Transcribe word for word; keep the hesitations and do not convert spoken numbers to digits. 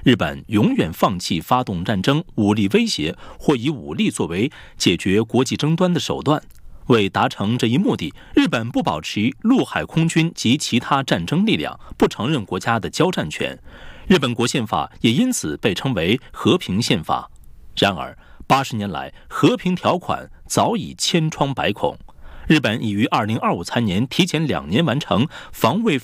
日本永远放弃发动战争、武力威胁或以武力作为解决国际争端的手段。为达成这一目的，日本不保持陆海空军及其他战争力量，不承认国家的交战权。日本国宪法也因此被称为和平宪法。然而，八十年来，和平条款早已千疮百孔。日本已于二零二五财年提前两年完成防卫